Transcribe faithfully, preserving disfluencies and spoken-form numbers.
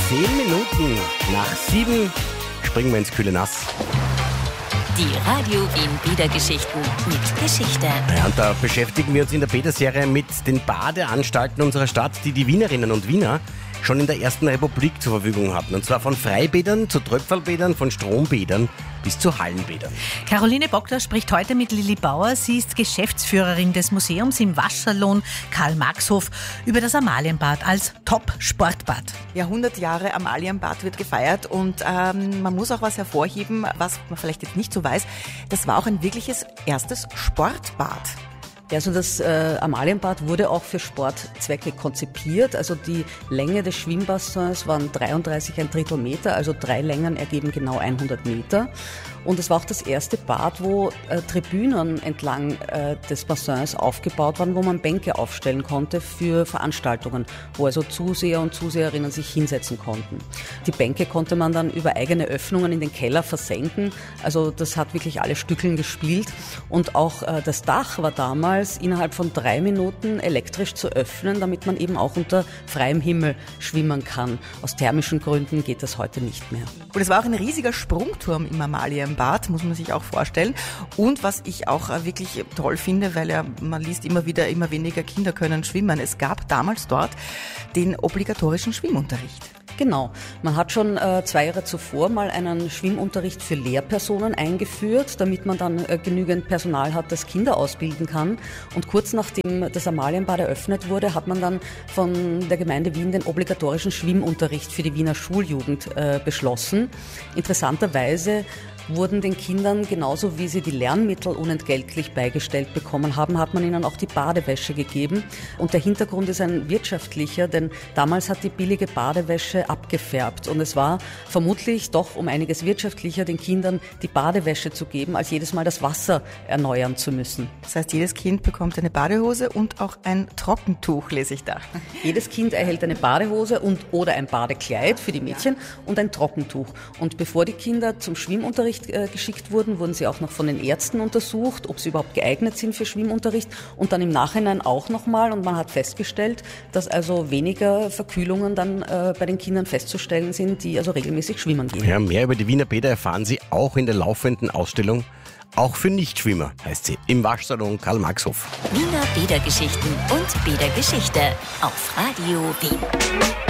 Zehn Minuten nach sieben springen wir ins kühle Nass. Die Radio Wien Bädergeschichten mit Geschichte. Ja, und da beschäftigen wir uns in der Bäderserie mit den Badeanstalten unserer Stadt, die die Wienerinnen und Wiener schon in der ersten Republik zur Verfügung hatten. Und zwar von Freibädern zu Tröpfelbädern, von Strombädern bis zu Hallenbädern. Caroline Bockler spricht heute mit Lilli Bauer. Sie ist Geschäftsführerin des Museums im Waschsalon Karl-Marx-Hof über das Amalienbad als Top-Sportbad. Ja, hundert Jahre Amalienbad wird gefeiert und ähm, man muss auch was hervorheben, was man vielleicht jetzt nicht so weiß. Das war auch ein wirkliches erstes Sportbad. Ja, also das äh, Amalienbad wurde auch für Sportzwecke konzipiert. Also die Länge des Schwimmbassins waren dreiunddreißig ein Drittel Meter, also drei Längen ergeben genau hundert Meter. Und es war auch das erste Bad, wo äh, Tribünen entlang äh, des Bassins aufgebaut waren, wo man Bänke aufstellen konnte für Veranstaltungen, wo also Zuseher und Zuseherinnen sich hinsetzen konnten. Die Bänke konnte man dann über eigene Öffnungen in den Keller versenken. Also das hat wirklich alle Stückeln gespielt. Und auch äh, das Dach war damals innerhalb von drei Minuten elektrisch zu öffnen, damit man eben auch unter freiem Himmel schwimmen kann. Aus thermischen Gründen geht das heute nicht mehr. Und es war auch ein riesiger Sprungturm im Amalienbad, muss man sich auch vorstellen. Und was ich auch wirklich toll finde, weil ja, man liest immer wieder, immer weniger Kinder können schwimmen. Es gab damals dort den obligatorischen Schwimmunterricht. Genau. Man hat schon äh, zwei Jahre zuvor mal einen Schwimmunterricht für Lehrpersonen eingeführt, damit man dann äh, genügend Personal hat, das Kinder ausbilden kann. Und kurz nachdem das Amalienbad eröffnet wurde, hat man dann von der Gemeinde Wien den obligatorischen Schwimmunterricht für die Wiener Schuljugend äh, beschlossen. Interessanterweise wurden den Kindern, genauso wie sie die Lernmittel unentgeltlich beigestellt bekommen haben, hat man ihnen auch die Badewäsche gegeben. Und der Hintergrund ist ein wirtschaftlicher, denn damals hat die billige Badewäsche abgefärbt. Und es war vermutlich doch um einiges wirtschaftlicher, den Kindern die Badewäsche zu geben, als jedes Mal das Wasser erneuern zu müssen. Das heißt, jedes Kind bekommt eine Badehose und auch ein Trockentuch, lese ich da. Jedes Kind erhält eine Badehose und oder ein Badekleid für die Mädchen und ein Trockentuch. Und bevor die Kinder zum Schwimmunterricht geschickt wurden, wurden sie auch noch von den Ärzten untersucht, ob sie überhaupt geeignet sind für Schwimmunterricht und dann im Nachhinein auch nochmal und man hat festgestellt, dass also weniger Verkühlungen dann äh, bei den Kindern festzustellen sind, die also regelmäßig schwimmen gehen. Ja, mehr über die Wiener Bäder erfahren Sie auch in der laufenden Ausstellung. Auch für Nichtschwimmer heißt sie im Waschsalon Karl-Marx-Hof. Wiener Bädergeschichten und Bädergeschichte auf Radio Wien.